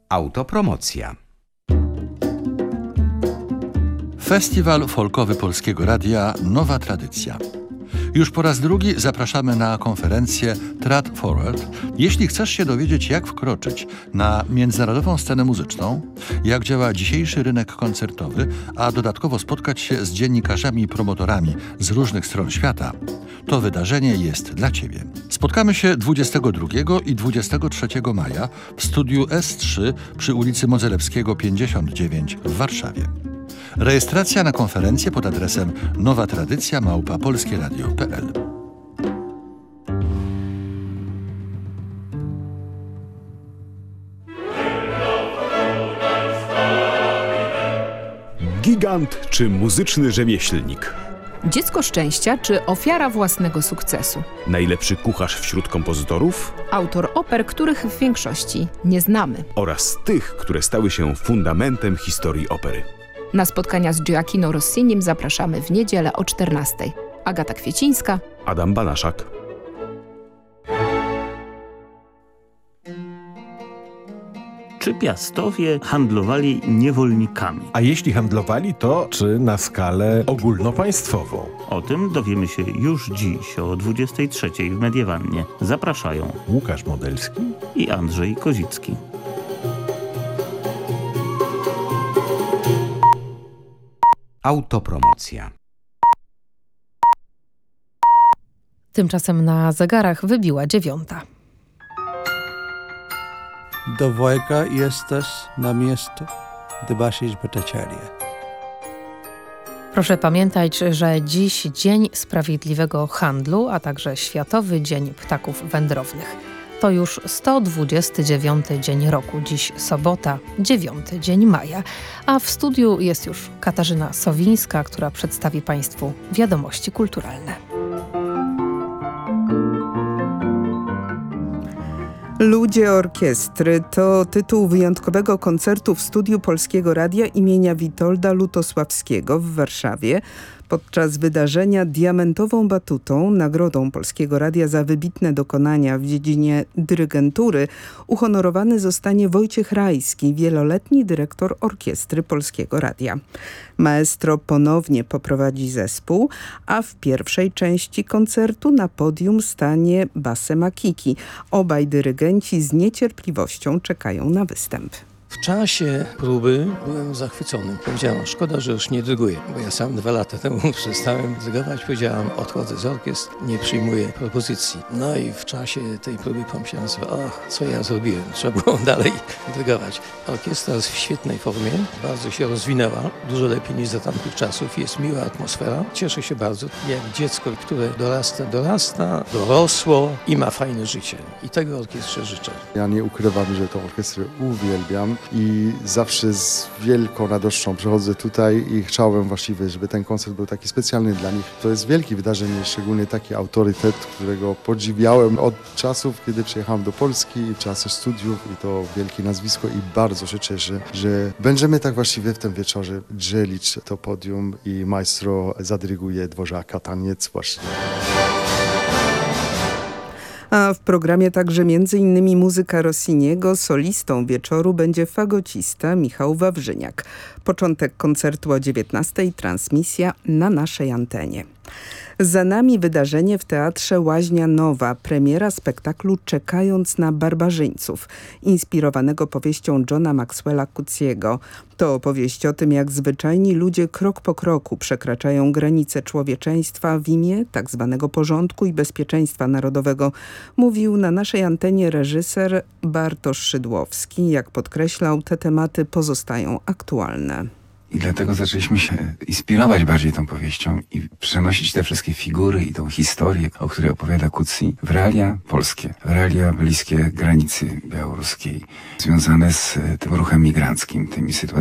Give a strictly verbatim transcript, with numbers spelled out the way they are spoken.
Autopromocja. Festiwal Folkowy Polskiego Radia Nowa Tradycja. Już po raz drugi zapraszamy na konferencję Trad Forward. Jeśli chcesz się dowiedzieć, jak wkroczyć na międzynarodową scenę muzyczną, jak działa dzisiejszy rynek koncertowy, a dodatkowo spotkać się z dziennikarzami i promotorami z różnych stron świata, to wydarzenie jest dla Ciebie. Spotkamy się dwudziestego drugiego i dwudziestego trzeciego maja w studiu S trzy przy ulicy Modzelewskiego pięćdziesiąt dziewięć w Warszawie. Rejestracja na konferencję pod adresem nowa tradycja małpa polskieradio kropka p l. Gigant czy muzyczny rzemieślnik? Dziecko szczęścia czy ofiara własnego sukcesu? Najlepszy kucharz wśród kompozytorów? Autor oper, których w większości nie znamy. Oraz tych, które stały się fundamentem historii opery. Na spotkania z Gioachino Rossinim zapraszamy w niedzielę o czternastej. Agata Kwiecińska, Adam Banaszak. Czy Piastowie handlowali niewolnikami? A jeśli handlowali, to czy na skalę ogólnopaństwową? O tym dowiemy się już dziś o dwudziestej trzeciej w Mediewannie. Zapraszają Łukasz Modelski i Andrzej Kozicki. Autopromocja. Tymczasem na zegarach wybiła dziewiąta. Dwojga jesteś na miejscu, dbasz botaczeria. Proszę pamiętać, że dziś Dzień Sprawiedliwego Handlu, a także Światowy Dzień Ptaków Wędrownych. To już sto dwudziesty dziewiąty dzień roku, dziś sobota, dziewiąty dzień maja, a w studiu jest już Katarzyna Sowińska, która przedstawi Państwu wiadomości kulturalne. Ludzie Orkiestry to tytuł wyjątkowego koncertu w studiu Polskiego Radia imienia Witolda Lutosławskiego w Warszawie. Podczas wydarzenia Diamentową Batutą, nagrodą Polskiego Radia za wybitne dokonania w dziedzinie dyrygentury, uhonorowany zostanie Wojciech Rajski, wieloletni dyrektor Orkiestry Polskiego Radia. Maestro ponownie poprowadzi zespół, a w pierwszej części koncertu na podium stanie Basse Makiki. Obaj dyrygenci z niecierpliwością czekają na występ. W czasie próby byłem zachwycony. Powiedziałem, szkoda, że już nie dyryguję, bo ja sam dwa lata temu przestałem dyrygować. Powiedziałem, odchodzę z orkiestr, nie przyjmuję propozycji. No i w czasie tej próby pomyślałem sobie, och, co ja zrobiłem? Trzeba było dalej dyrygować. Orkiestra jest w świetnej formie, bardzo się rozwinęła, dużo lepiej niż za tamtych czasów. Jest miła atmosfera, cieszę się bardzo. Jak dziecko, które dorasta, dorasta, dorosło i ma fajne życie. I tego orkiestrze życzę. Ja nie ukrywam, że tę orkiestrę uwielbiam. I zawsze z wielką radością przychodzę tutaj i chciałem właściwie, żeby ten koncert był taki specjalny dla nich. To jest wielkie wydarzenie, szczególnie taki autorytet, którego podziwiałem od czasów, kiedy przyjechałem do Polski, czasy studiów i to wielkie nazwisko i bardzo się cieszę, że będziemy tak właściwie w tym wieczorze dzielić to podium i maestro zadyryguje Dworzaka taniec właśnie. A w programie także między innymi muzyka Rossiniego. Solistą wieczoru będzie fagocista Michał Wawrzyniak. Początek koncertu o dziewiętnastej, transmisja na naszej antenie. Za nami wydarzenie w Teatrze Łaźnia Nowa, premiera spektaklu Czekając na barbarzyńców, inspirowanego powieścią Johna Maxwella Coetzego. To opowieść o tym, jak zwyczajni ludzie krok po kroku przekraczają granice człowieczeństwa w imię tak zwanego porządku i bezpieczeństwa narodowego, mówił na naszej antenie reżyser Bartosz Szydłowski. Jak podkreślał, te tematy pozostają aktualne. I dlatego zaczęliśmy się inspirować bardziej tą powieścią i przenosić te wszystkie figury i tą historię, o której opowiada Coetzee, w realia polskie, w realia bliskie granicy białoruskiej, związane z tym ruchem migranckim, tymi sytuacjami